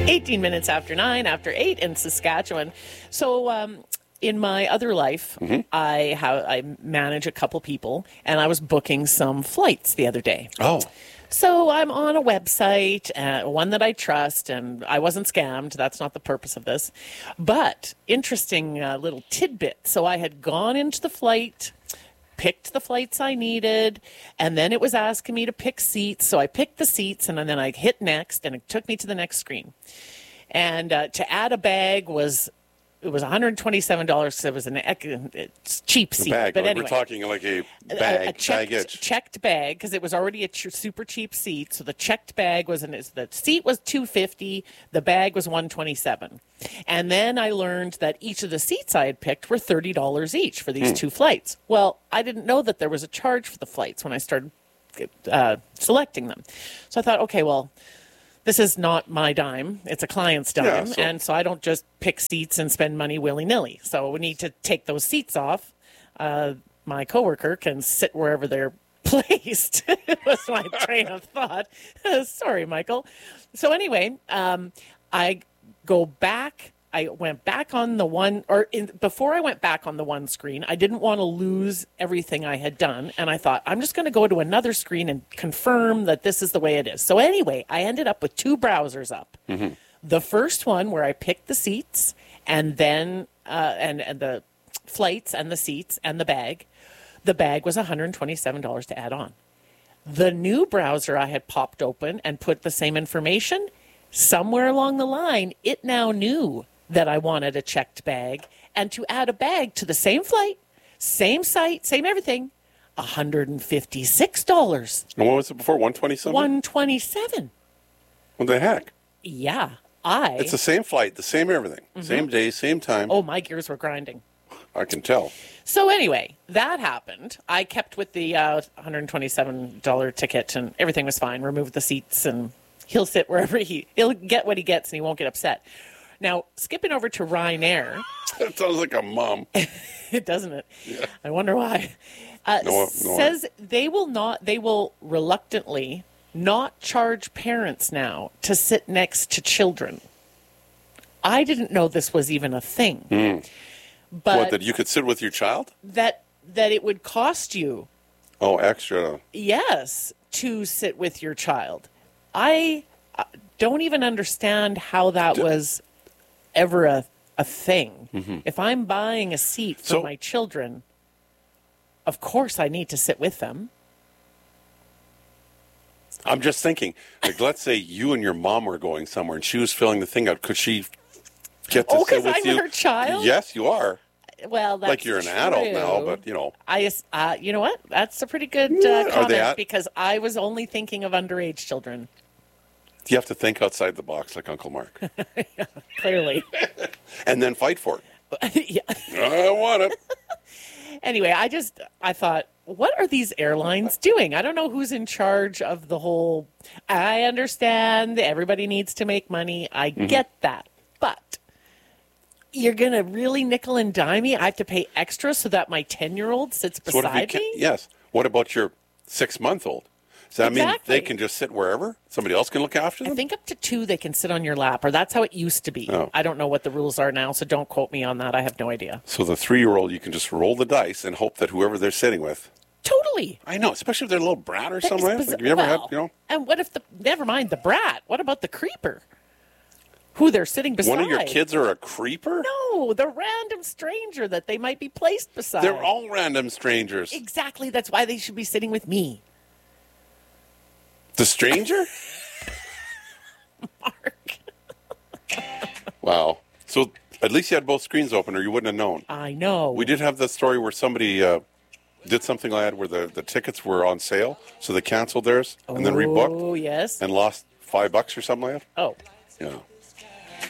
18 minutes after 9, after 8 in Saskatchewan. So in my other life, I manage a couple people, and I was booking some flights the other day. Oh. So I'm on a website, one that I trust, and I wasn't scammed. That's not the purpose of this. But interesting little tidbit. So I had gone into the flight, picked the flights I needed, and then it was asking me to pick seats. So I picked the seats, and then I hit next, and it took me to the next screen. And to add a bag was $127. It was it's cheap seat. Bag. But Like anyway, we're talking like a bag, a baggage. checked bag, because it was already a super cheap seat. So the checked bag the seat was $250, the bag was $127. And then I learned that each of the seats I had picked were $30 each for these two flights. Well, I didn't know that there was a charge for the flights when I started selecting them. So I thought, okay, well, this is not my dime. It's a client's dime. Yeah, and so I don't just pick seats and spend money willy-nilly. So we need to take those seats off. My coworker can sit wherever they're placed. was my train of thought. Sorry, Michael. So anyway, I go back. I went back on the one, before I went back on the one screen, I didn't want to lose everything I had done. And I thought, I'm just going to go to another screen and confirm that this is the way it is. So anyway, I ended up with two browsers up. Mm-hmm. The first one where I picked the seats and then, and the flights and the seats and the bag. The bag was $127 to add on. The new browser I had popped open and put the same information, somewhere along the line, it now knew that I wanted a checked bag, and to add a bag to the same flight, same site, same everything, $156. And what was it before? 127? $127. What the heck? Yeah, It's the same flight, the same everything, same day, same time. Oh, my gears were grinding. I can tell. So anyway, that happened. I kept with the $127 ticket, and everything was fine. Removed the seats, and he'll sit wherever he'll get what he gets, and he won't get upset. Now, skipping over to Ryanair. That sounds like a mom. Doesn't it? Yeah. I wonder why. Says they will reluctantly not charge parents now to sit next to children. I didn't know this was even a thing. But what, that you could sit with your child? That it would cost you. Oh, extra. Yes, to sit with your child. I don't even understand how that was ever a thing. Mm-hmm. If I'm buying a seat for my children, of course I need to sit with them. I'm just thinking, like, let's say you and your mom were going somewhere and she was filling the thing out. Could she get to sit with you? Oh, because I'm her child? Yes, you are. Well, that's like you're an adult now, but you know. You know what? That's a pretty good comment, because I was only thinking of underage children. You have to think outside the box like Uncle Mark. Yeah, clearly. And then fight for it. Yeah. I want it. Anyway, I thought, what are these airlines doing? I don't know who's in charge of the whole. I understand everybody needs to make money. I get that. But you're going to really nickel and dime me? I have to pay extra so that my 10-year-old sits beside me? Yes. What about your 6-month-old? Does that mean they can just sit wherever? Somebody else can look after them? I think up to 2 they can sit on your lap, or that's how it used to be. Oh. I don't know what the rules are now, so don't quote me on that. I have no idea. So the 3-year-old, you can just roll the dice and hope that whoever they're sitting with. Totally. I know, especially if they're a little brat or something. Like, have you ever had, you know? And what if never mind the brat, what about the creeper? Who they're sitting beside? One of your kids are a creeper? No, the random stranger that they might be placed beside. They're all random strangers. Exactly. That's why they should be sitting with me. The stranger? Mark. Wow. So at least you had both screens open or you wouldn't have known. I know. We did have the story where somebody did something like that where the tickets were on sale, so they canceled theirs and then rebooked. Oh, yes. And lost $5 or something like that. Oh. Yeah.